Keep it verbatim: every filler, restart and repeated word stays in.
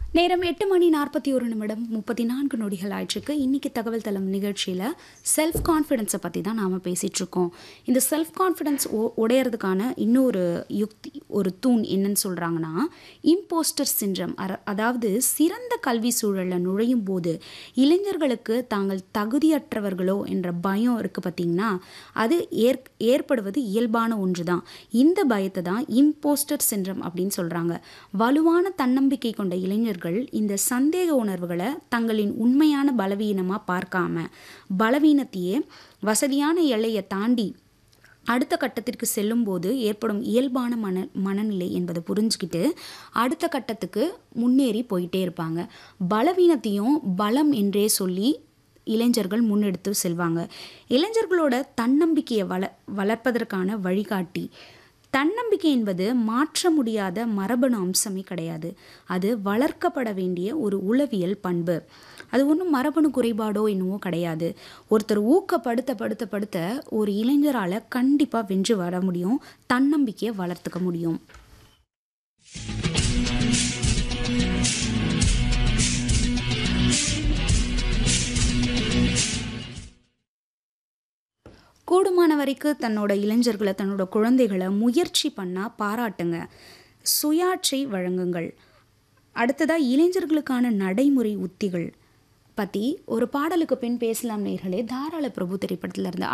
நேரம் எட்டு மணி நாற்பத்தி ஒரு நிமிடம் முப்பத்தி நான்கு நொடிகள் ஆயிற்றுக்கு. இன்றைக்கி தகவல் தளம் நிகழ்ச்சியில் செல்ஃப் கான்ஃபிடென்ஸை பற்றி தான் நாம் பேசிகிட்ருக்கோம். இந்த செல்ஃப் கான்ஃபிடென்ஸ் உ உடையிறதுக்கான இன்னொரு யுக்தி, ஒரு தூண் என்னன்னு சொல்கிறாங்கன்னா இம்போஸ்டர் சின்ரம். அர அதாவது சிறந்த கல்வி சூழலில் நுழையும் போது இளைஞர்களுக்கு தாங்கள் தகுதியற்றவர்களோ என்ற பயம் இருக்குது பார்த்திங்கன்னா, அது ஏற் ஏற்படுவது இயல்பான ஒன்று தான். இந்த பயத்தை தான் இம்போஸ்டர் சின்ரம் அப்படின்னு சொல்கிறாங்க. வலுவான தன்னம்பிக்கை கொண்ட இளைஞர்கள் இந்த சந்தேக உணர்வுகளை தங்களின் உண்மையான பலவீனமாக பார்க்காம பலவீனத்தையே வசதியான எல்லையை தாண்டி அடுத்த கட்டத்திற்கு செல்லும்போது ஏற்படும் இயல்பான மன மனநிலை என்பதை புரிஞ்சுக்கிட்டு அடுத்த கட்டத்துக்கு முன்னேறி போயிட்டே இருப்பாங்க. பலவீனத்தையும் பலம் என்றே சொல்லி இளைஞர்கள் முன்னெடுத்து செல்வாங்க. இளைஞர்களோட தன்னம்பிக்கையை வள வளர்ப்பதற்கான வழிகாட்டி. தன்னம்பிக்கை என்பது மாற்ற முடியாத மரபணு அம்சமே கிடையாது. அது வளர்க்கப்பட வேண்டிய ஒரு உளவியல் பண்பு. அது ஒன்றும் மரபணு குறைபாடோ என்னவோ கிடையாது. ஒருத்தர் ஊக்கப்படுத்த படுத்த படுத்த ஒரு இளைஞரால் கண்டிப்பாக வென்று வர முடியும், தன்னம்பிக்கையை வளர்த்துக்க முடியும். கூடுமான வரைக்கும் தன்னோட இளைஞர்களை, தன்னோட குழந்தைகளை முயற்சி பண்ணால் பாராட்டுங்க, சுயாட்சி வழங்குங்கள். அடுத்ததாக இளைஞர்களுக்கான நடைமுறை உத்திகள் பற்றி ஒரு பாடலுக்கு பின் பேசலாம் நேயர்களே. தாராள பிரபு திரைப்படத்தில் இருந்த